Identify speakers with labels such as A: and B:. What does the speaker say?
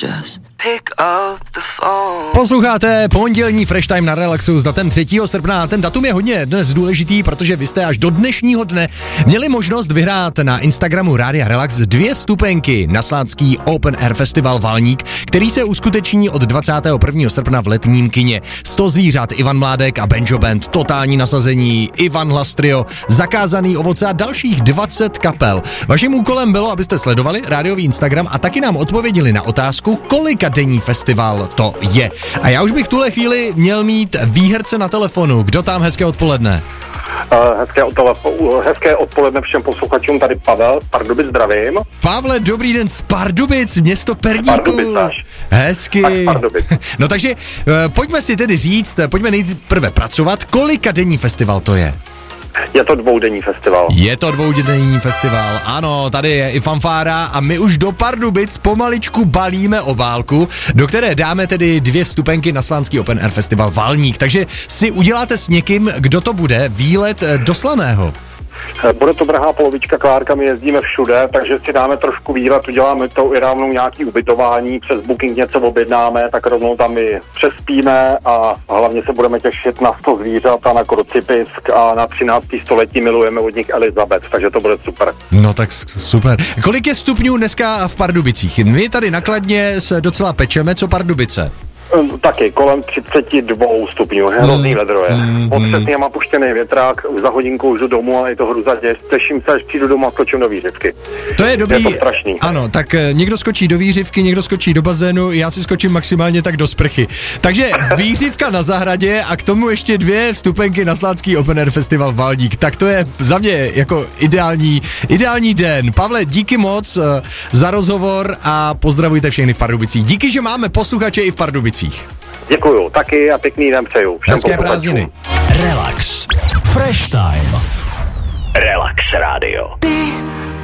A: just pick up the phone.
B: Posloucháte pondělní Fresh Time na Relaxu s datem 3. srpna. Ten datum je hodně dnes důležitý, protože vy jste až do dnešního dne měli možnost vyhrát na Instagramu Rádia Relax 2 vstupenky na slánský Open Air Festival Valník, který se uskuteční od 21. srpna v Letním kině. 100 zvířat, Ivan Mládek a Benjo Band, totální nasazení, Ivan Hlastrio, Zakázaný ovoce a dalších 20 kapel. Vaším úkolem bylo, abyste sledovali rádiový Instagram a taky nám odpověděli na otázku, kolika denní festival to je. A já už bych v tuhle chvíli měl mít výherce na telefonu. Kdo tam? Hezké odpoledne.
C: Hezké odpoledne všem posluchačům, tady Pavel z Pardubic, zdravím.
B: Pavle, dobrý den z Pardubic, město Perdíku.
C: Pardubicáš.
B: Hezky.
C: Tak Pardubic.
B: No takže pojďme si tedy říct, pojďme nejprve pracovat, kolika denní festival to je.
C: Je to 2denní festival.
B: Je to 2denní festival, ano, tady je i fanfára a my už do Pardubic pomaličku balíme obálku, do které dáme tedy 2 vstupenky na slánský Open Air Festival Valník, takže si uděláte s někým, kdo to bude, výlet do Slaného.
C: Bude to drahá polovička, Klárka, my jezdíme všude, takže si dáme trošku výlet, uděláme to i rovnou nějaký ubytování, přes Booking něco objednáme, tak rovnou tam i přespíme a hlavně se budeme těšit na 100 zvířat a na Krucipisk a na 13. století milujeme od nich Elizabeth, takže to bude super.
B: No tak super. Kolik je stupňů dneska v Pardubicích? My tady na Kladně se docela pečeme, co Pardubice?
C: Taky kolem 32 stupňů, hrozný vedro je. Odsetně má puštěný větrák, už za hodinku už jdu domů a je to hruza děs. Těším se, až přijdu domů a skočím do výřivky.
B: To je dobrý.
C: Je to strašný.
B: Ano, tak někdo skočí do výřivky, někdo skočí do bazénu, já si skočím maximálně tak do sprchy. Takže výřivka na zahradě a k tomu ještě 2 vstupenky na slánský Open Air Festival Valník. Tak to je za mě jako ideální den. Pavle, díky moc za rozhovor a pozdravujte všechny v Pardubicích. Díky, že máme posluchače i v Pardubicích.
C: Děkuju, taky a pěkný den přeju.
B: Hezké prázdniny.
D: Relax. Fresh Time. Relax Radio.
A: Ty